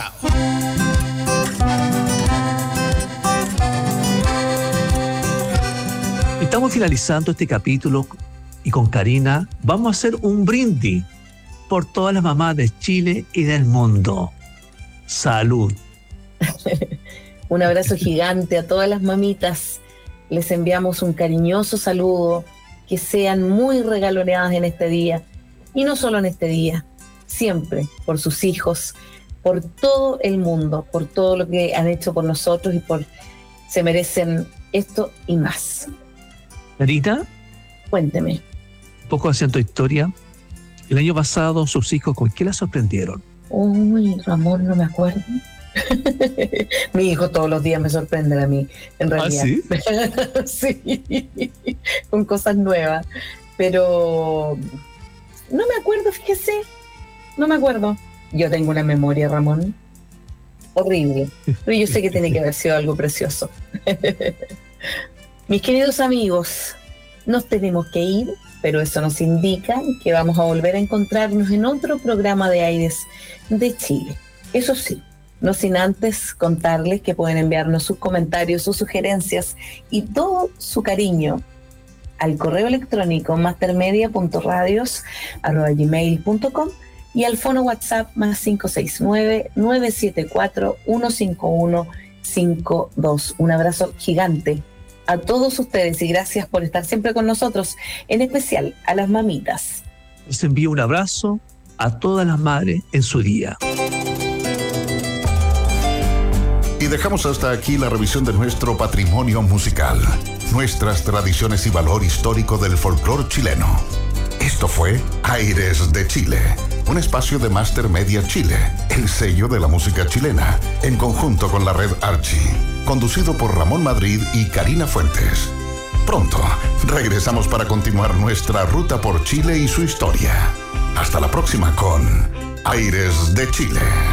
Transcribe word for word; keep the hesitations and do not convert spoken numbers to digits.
Bravo. Estamos finalizando este capítulo y con Karina vamos a hacer un brindis por todas las mamás de Chile y del mundo. Salud. Un abrazo gigante a todas las mamitas. Les enviamos un cariñoso saludo. Que sean muy regaloneadas en este día. Y no solo en este día, siempre por sus hijos, por todo el mundo, por todo lo que han hecho por nosotros y por se merecen esto y más. Karina, cuénteme. Un poco haciendo historia. El año pasado sus hijos, ¿con qué la sorprendieron? Uy, Ramón, no me acuerdo. Mi hijo todos los días me sorprende a mí, en realidad. ¿Ah, sí? Sí, con cosas nuevas. Pero no me acuerdo, fíjese. No me acuerdo. Yo tengo una memoria, Ramón, horrible. Pero yo sé que tiene que haber sido algo precioso. Mis queridos amigos, nos tenemos que ir, pero eso nos indica que vamos a volver a encontrarnos en otro programa de Aires de Chile. Eso sí, no sin antes contarles que pueden enviarnos sus comentarios, sus sugerencias y todo su cariño al correo electrónico mastermedia punto radios arroba gmail punto com y al fono WhatsApp más cinco seis nueve, nueve siete cuatro, uno cinco uno, cinco dos. Un abrazo gigante a todos ustedes y gracias por estar siempre con nosotros, en especial a las mamitas. Les envío un abrazo a todas las madres en su día. Y dejamos hasta aquí la revisión de nuestro patrimonio musical, nuestras tradiciones y valor histórico del folclore chileno. Esto fue Aires de Chile, un espacio de Master Media Chile, el sello de la música chilena, en conjunto con la red Archie, conducido por Ramón Madrid y Karina Fuentes. Pronto regresamos para continuar nuestra ruta por Chile y su historia. Hasta la próxima con Aires de Chile.